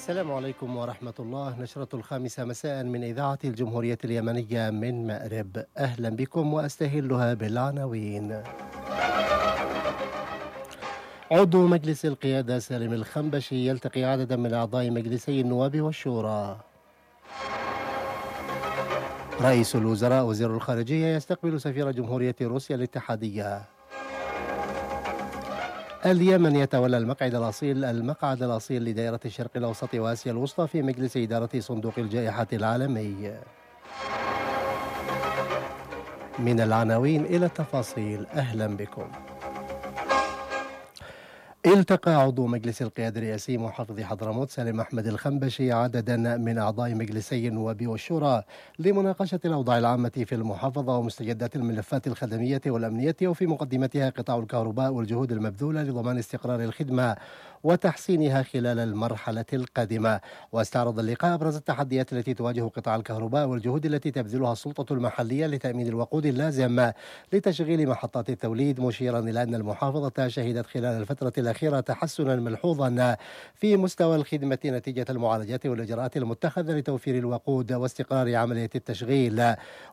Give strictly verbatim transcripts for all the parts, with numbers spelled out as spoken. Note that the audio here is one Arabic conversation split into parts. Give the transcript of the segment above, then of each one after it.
السلام عليكم ورحمة الله. نشرة الخامسة مساء من إذاعة الجمهورية اليمنية من مأرب، أهلا بكم وأستهلها بالعناوين. عضو مجلس القيادة سالم الخنبشي يلتقي عددا من أعضاء مجلسي النواب والشورى. رئيس الوزراء وزير الخارجية يستقبل سفير جمهورية روسيا الاتحادية. اليمن يتولى المقعد الأصيل المقعد الأصيل لدائرة الشرق الأوسط وآسيا الوسطى في مجلس إدارة صندوق الجائحة العالمي. من العناوين إلى التفاصيل، أهلا بكم. التقى عضو مجلس القيادة الرئاسي محافظ حضرموت سالم أحمد الخنبشي عددا من أعضاء مجلسي النواب والشورى لمناقشة الأوضاع العامة في المحافظة ومستجدات الملفات الخدمية والأمنية، وفي مقدمتها قطاع الكهرباء والجهود المبذولة لضمان استقرار الخدمة وتحسينها خلال المرحلة القادمة. واستعرض اللقاء أبرز التحديات التي تواجه قطاع الكهرباء والجهود التي تبذلها السلطة المحلية لتأمين الوقود اللازم لتشغيل محطات التوليد، مشيرا إلى أن المحافظة شهدت خلال الفترة الأخيرة تحسنا ملحوظا في مستوى الخدمة نتيجة المعالجات والإجراءات المتخذة لتوفير الوقود واستقرار عملية التشغيل.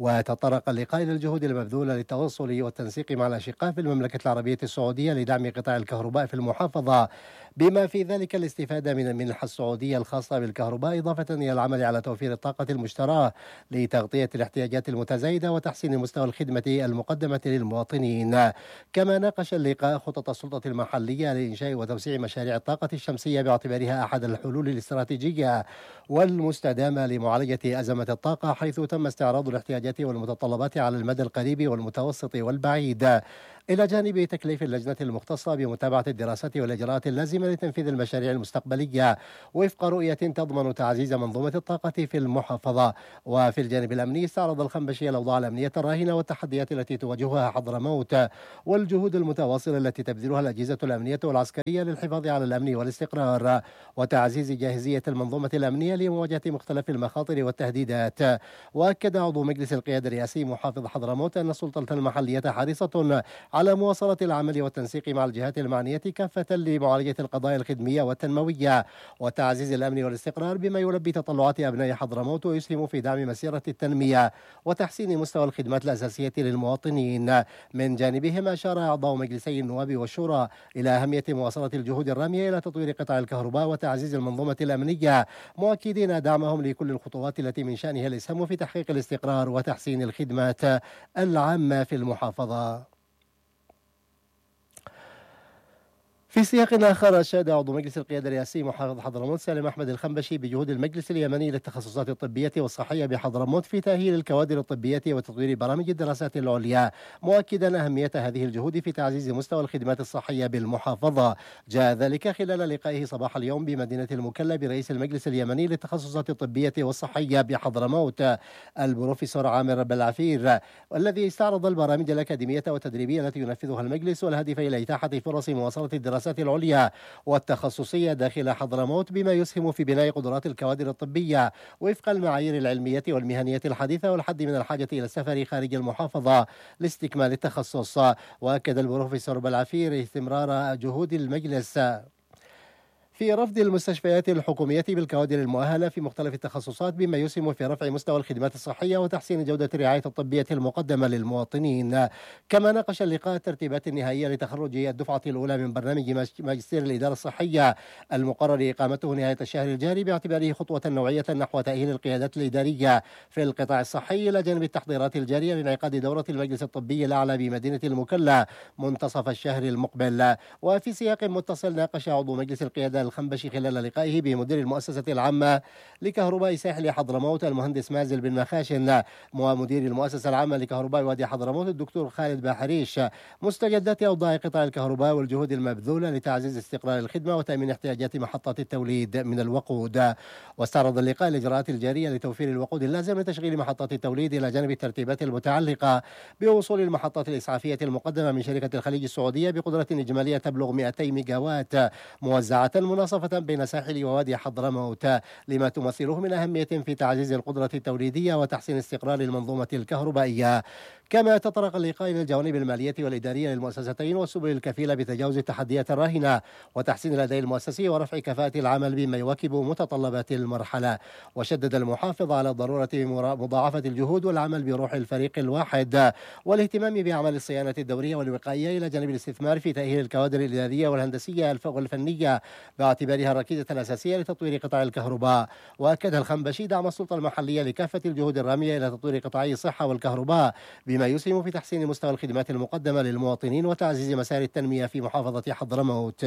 وتطرق اللقاء إلى الجهود المبذولة للتواصل والتنسيق مع الأشقاء في المملكة العربية السعودية لدعم قطاع الكهرباء في المحافظة، بما في ذلك الاستفادة من المنحة السعودية الخاصة بالكهرباء، إضافة إلى العمل على توفير الطاقة المشتراه لتغطية الاحتياجات المتزايدة وتحسين مستوى الخدمة المقدمة للمواطنين. كما ناقش اللقاء خطط السلطة المحلية لإنشاء وتوسيع مشاريع الطاقة الشمسية باعتبارها أحد الحلول الاستراتيجية والمستدامة لمعالجة أزمة الطاقة، حيث تم استعراض الاحتياجات والمتطلبات على المدى القريب والمتوسط والبعيد، إلى جانب تكليف اللجنة المختصة بمتابعة الدراسات والإجراءات اللازمة لتنفيذ المشاريع المستقبلية وفق رؤية تضمن تعزيز منظومة الطاقة في المحافظة. وفي الجانب الأمني استعرض الخنبشي الأوضاع الأمنية الراهنة والتحديات التي تواجهها حضرموت والجهود المتواصلة التي تبذلها الأجهزة الأمنية والعسكرية للحفاظ على الأمن والاستقرار وتعزيز جاهزية المنظومة الأمنية لمواجهة مختلف المخاطر والتهديدات. وأكد عضو مجلس القيادة الرئاسي محافظ حضرموت أن السلطة المحلية حريصة على مواصلة العمل والتنسيق مع الجهات المعنية كافة لمعالجة القضايا الخدمية والتنموية وتعزيز الأمن والاستقرار، بما يلبي تطلعات أبناء حضرموت ويسهم في دعم مسيرة التنمية وتحسين مستوى الخدمات الأساسية للمواطنين. من جانبهم أشار أعضاء مجلسي النواب والشورى إلى أهمية مواصلة الجهود الرامية إلى تطوير قطاع الكهرباء وتعزيز المنظومة الأمنية، مؤكدين دعمهم لكل الخطوات التي من شأنها الإسهام في تحقيق الاستقرار وتحسين الخدمات العامة في المحافظة. في سياق آخر، أشاد عضو مجلس القيادة الرئاسي محافظ حضرموت سالم أحمد الخنبشي بجهود المجلس اليمني للتخصصات الطبية والصحية بحضرموت في تأهيل الكوادر الطبية وتطوير برامج الدراسات العليا، مؤكدا أهمية هذه الجهود في تعزيز مستوى الخدمات الصحية بالمحافظة. جاء ذلك خلال لقائه صباح اليوم بمدينة المكلا برئيس المجلس اليمني للتخصصات الطبية والصحية بحضرموت البروفيسور عامر بلعفير، والذي استعرض البرامج الأكاديمية والتدريبية التي ينفذها المجلس والهدف إلى إتاحة فرص مواصلة الدراسات العليا والتخصصية داخل حضرموت، بما يسهم في بناء قدرات الكوادر الطبية وفق المعايير العلمية والمهنية الحديثة، والحد من الحاجة إلى السفر خارج المحافظة لاستكمال التخصص. وأكد البروفيسور بلعفير استمرار جهود المجلس في رفض المستشفيات الحكومية بالكوادر المؤهلة في مختلف التخصصات، بما يسهم في رفع مستوى الخدمات الصحية وتحسين جودة الرعاية الطبية المقدمة للمواطنين. كما ناقش اللقاء الترتيبات النهائية لتخرج الدفعة الأولى من برنامج ماجستير الإدارة الصحية المقرر إقامته نهاية الشهر الجاري، باعتباره خطوة نوعية نحو تأهيل القيادات الإدارية في القطاع الصحي، إلى جانب التحضيرات الجارية لانعقاد دورة المجلس الطبي الأعلى بمدينة المكلا منتصف الشهر المقبل. وفي سياق متصل، ناقش عضو مجلس القيادة الخنبشي خلال لقائه بمدير المؤسسة العامة لكهرباء ساحل حضرموت المهندس مازل بن مخاشن ومدير المؤسسة العامة لكهرباء وادي حضرموت الدكتور خالد بحريش مستجدات أوضاع قطاع الكهرباء والجهود المبذولة لتعزيز استقرار الخدمة وتأمين احتياجات محطات التوليد من الوقود. واستعرض اللقاء الإجراءات الجارية لتوفير الوقود اللازم لتشغيل محطات التوليد، إلى جانب الترتيبات المتعلقة بوصول المحطات الإسعافية المقدمة من شركة الخليج السعودية بقدرة إجمالية تبلغ مئتي ميجاوات موزعة مناصفة بين ساحل ووادي حضرموت لما تمثله من أهمية في تعزيز القدرة التوليدية وتحسين استقرار المنظومة الكهربائية. كما تطرق اللقاء إلى الجوانب المالية والإدارية للمؤسستين والسبل الكفيلة بتجاوز التحديات الراهنة وتحسين الأداء المؤسسي ورفع كفاءة العمل بما يواكب متطلبات المرحلة. وشدد المحافظ على ضرورة مضاعفة الجهود والعمل بروح الفريق الواحد والاهتمام بأعمال الصيانة الدورية والوقائية إلى جانب الاستثمار في تأهيل الكوادر الإدارية والهندسية والفنية باعتبارها الركيزة الأساسية لتطوير قطاع الكهرباء. وأكد الخنبشي دعم السلطة المحلية لكافة الجهود الرامية إلى تطوير قطاعي الصحة والكهرباء بما يسهم في تحسين مستوى الخدمات المقدمة للمواطنين وتعزيز مسار التنمية في محافظة حضرموت.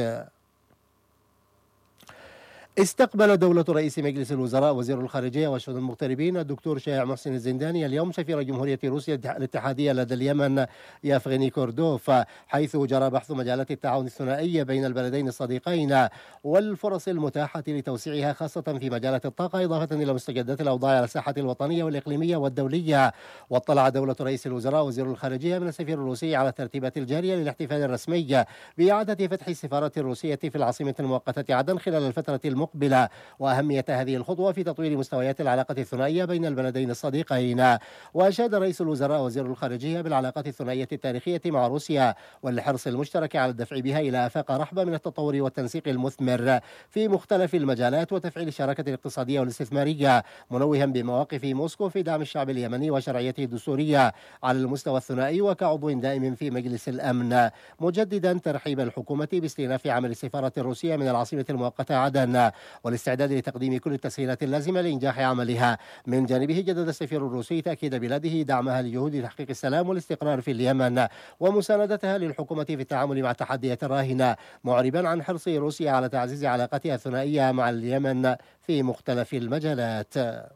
استقبل دولة رئيس مجلس الوزراء وزير الخارجية والشؤون المغتربين الدكتور شائع محسن الزنداني اليوم سفير جمهورية روسيا الاتحادية لدى اليمن يافغيني كوردوف، حيث جرى بحث مجالات التعاون الثنائي بين البلدين الصديقين والفرص المتاحة لتوسيعها خاصة في مجالات الطاقة إضافة إلى مستجدات الأوضاع على الساحة الوطنية والإقليمية والدولية. واطلع دولة رئيس الوزراء وزير الخارجية من السفير الروسي على الترتيبات الجارية للاحتفال الرسمي بإعادة فتح السفارة الروسية في العاصمة المؤقتة عدن خلال الفترة المقبلة وأهمية هذه الخطوة في تطوير مستويات العلاقة الثنائية بين البلدين الصديقين. وأشاد رئيس الوزراء وزير الخارجية بالعلاقات الثنائية التاريخية مع روسيا والحرص المشترك على الدفع بها إلى آفاق رحبة من التطور والتنسيق المثمر في مختلف المجالات وتفعيل الشراكة الاقتصادية والاستثمارية، منوها بمواقف موسكو في دعم الشعب اليمني وشرعيته الدستورية على المستوى الثنائي وكعضو دائم في مجلس الأمن، مجددا ترحيب الحكومة باستئناف عمل السفارة الروسية من العاصمة المؤقتة عدن والاستعداد لتقديم كل التسهيلات اللازمة لإنجاح عملها. من جانبه جدد السفير الروسي تأكيد بلاده دعمها لجهود تحقيق السلام والاستقرار في اليمن ومساندتها للحكومة في التعامل مع التحديات الراهنة، معربا عن حرص روسيا على تعزيز علاقتها الثنائية مع اليمن في مختلف المجالات.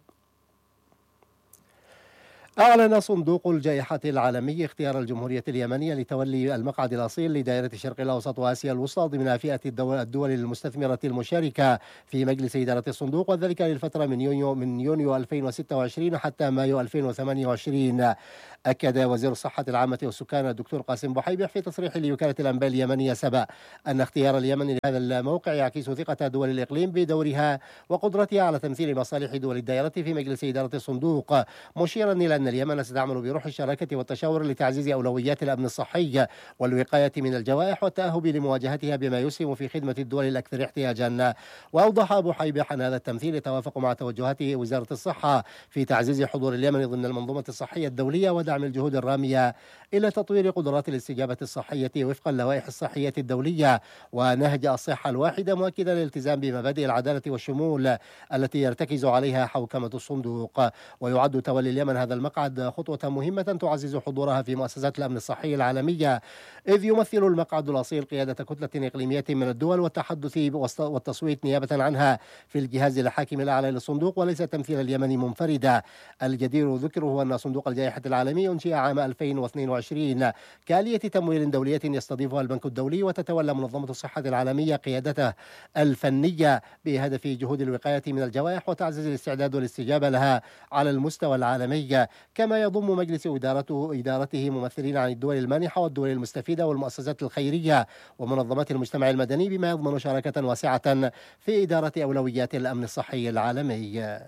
أعلن صندوق الجائحة العالمي اختيار الجمهورية اليمنية لتولي المقعد الأصيل لدائرة الشرق الأوسط وآسيا الوسطى ضمن فئة الدول, الدول المستثمرة المشاركة في مجلس إدارة الصندوق، وذلك للفترة من يونيو من يونيو ألفين وستة وعشرين حتى مايو ألفين وثمانية وعشرين. أكد وزير الصحة العامة والسكان الدكتور قاسم بحيبح في تصريح لوكالة الأنباء اليمنية سبأ أن اختيار اليمن لهذا الموقع يعكس ثقة دول الإقليم بدورها وقدرتها على تمثيل مصالح دول الدائرة في مجلس إدارة الصندوق، مشيرا إلى أن اليمن ستعمل بروح الشراكة والتشاور لتعزيز أولويات الأمن الصحي والوقاية من الجوائح والتأهب لمواجهتها بما يسهم في خدمة الدول الأكثر احتياجا. وأوضح أبو حيبح أن هذا التمثيل يتوافق مع توجهات وزارة الصحة في تعزيز حضور اليمن ضمن المنظومة الصحية الدولية ودعم الجهود الرامية إلى تطوير قدرات الاستجابة الصحية وفق اللوائح الصحية الدولية ونهج الصحة الواحدة، مؤكدا الالتزام بمبادئ العدالة والشمول التي يرتكز عليها حوكمة الصندوق. ويعد تولي اليمن هذا المقعد خطوة مهمة تعزز حضورها في مؤسسات الأمن الصحي العالمية، إذ يمثل المقعد الأصيل قيادة كتلة إقليمية من الدول والتحدث والتصويت نيابة عنها في الجهاز الحاكم الأعلى للصندوق وليس تمثيل اليمن منفردة. الجدير ذكره أن صندوق الجائحة العالمي أنشئ عام ألفين واثنين وعشرين كآلية تمويل دولية يستضيفها البنك الدولي وتتولى منظمة الصحة العالمية قيادته الفنية بهدف جهود الوقاية من الجوائح وتعزيز الاستعداد والاستجابة لها على المستوى العالمي. كما يضم مجلس إدارته إدارته ممثلين عن الدول المانحة والدول المستفيدة والمؤسسات الخيرية ومنظمات المجتمع المدني بما يضمن شراكة واسعة في إدارة أولويات الأمن الصحي العالمي.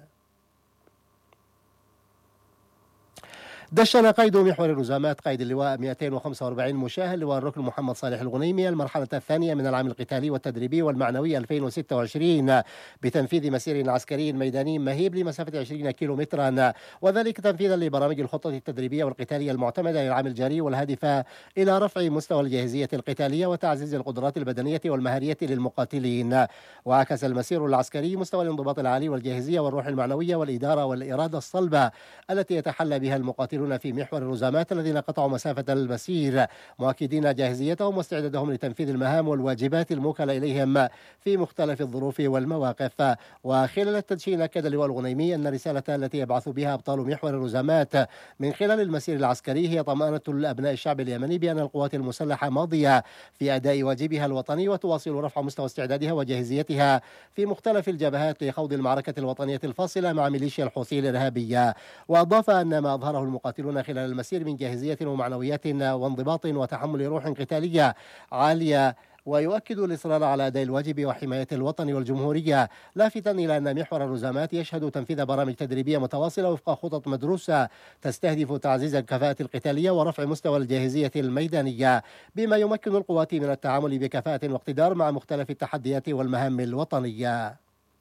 دشن قيد محور الرزامات قيد اللواء مئتين وخمسة وأربعين مشاه اللواء الركن محمد صالح الغنيمي المرحلة الثانية من العام القتالي والتدريبي والمعنوي ألفين وستة وعشرين بتنفيذ مسير عسكري ميداني مهيب لمسافة عشرين كيلومترا، وذلك تنفيذا لبرامج الخطة التدريبية والقتالية المعتمدة للعام الجاري والهادفة إلى رفع مستوى الجاهزية القتالية وتعزيز القدرات البدنية والمهارية للمقاتلين. وعكس المسير العسكري مستوى الانضباط العالي والجاهزية والروح المعنوية والإدارة والإرادة الصلبة التي يتحلى بها المقاتلون في محور الرزامات الذين قطعوا مسافة المسير، مؤكدين جاهزيتهم واستعدادهم لتنفيذ المهام والواجبات الموكلة إليهم في مختلف الظروف والمواقف. وخلال التدشين أكد اللواء الغنيمي أن الرسالة التي يبعث بها أبطال محور الرزامات من خلال المسير العسكري هي طمأنة لأبناء الشعب اليمني بأن القوات المسلحة ماضية في أداء واجبها الوطني وتواصل رفع مستوى استعدادها وجاهزيتها في مختلف الجبهات لخوض المعركة الوطنية الفاصلة مع ميليشيا الحوثي الإرهابية. وأضاف أن ما أظهره المقاتلون خلال المسير من جاهزية ومعنويات وانضباط وتحمل روح قتالية عالية ويؤكد الإصرار على أداء الواجب وحماية الوطن والجمهورية، لافتا إلى أن محور الرزامات يشهد تنفيذ برامج تدريبية متواصلة وفق خطط مدروسة تستهدف تعزيز الكفاءة القتالية ورفع مستوى الجاهزية الميدانية، بما يمكن القوات من التعامل بكفاءة واقتدار مع مختلف التحديات والمهام الوطنية.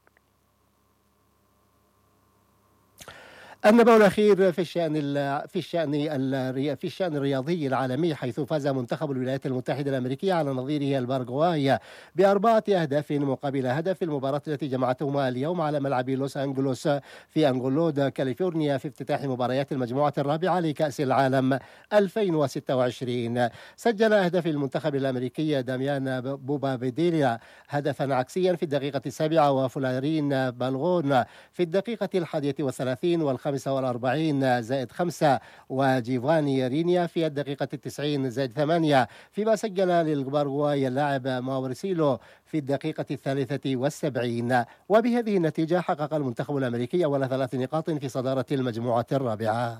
النبأ الأخير في الشأن في الشأن في الشأن الرياضي العالمي، حيث فاز منتخب الولايات المتحدة الأمريكية على نظيره الباراغواي بأربعة أهداف مقابل هدف في المباراة التي جمعتهما اليوم على ملعب لوس أنجلوس في أنغولود كاليفورنيا في افتتاح مباريات المجموعة الرابعة لكأس العالم ألفين وستة وعشرين. سجل أهداف المنتخب الأمريكي داميان بوبا بيديليا هدفا عكسيا في الدقيقة السابعة، وفلارين بالغون في الدقيقة الحادية والثلاثين والخامسة والأربعين زائد خمسة، وجيفاني رينيا في الدقيقة التسعين زائد ثمانية، فيما سجل للباراغواي اللاعب ماوريسيلو في الدقيقة الثالثة والسبعين. وبهذه النتيجة حقق المنتخب الأمريكي أول ثلاث نقاط في صدارة المجموعة الرابعة.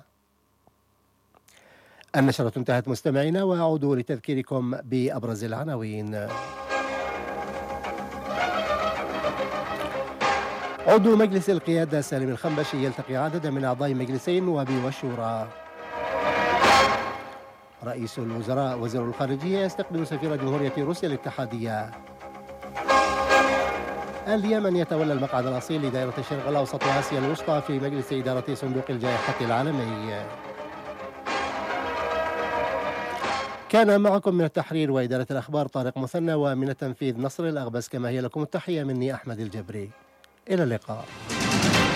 النشرة انتهت مستمعينا، وأعود لتذكيركم بأبرز العناوين. عضو مجلس القيادة سالم الخنبشي يلتقي عددا من أعضاء مجلسي النواب والشورى. رئيس الوزراء وزير الخارجية يستقبل سفير جمهورية روسيا الاتحادية. اليمن يتولى المقعد الأصيل لدائرة الشرق الأوسط وآسيا الوسطى في مجلس إدارة صندوق الجائحة العالمي. كان معكم من التحرير وإدارة الأخبار طارق مثنى، ومن التنفيذ نصر الأغبس. كما هي لكم التحية مني أحمد الجبري، إلى اللقاء.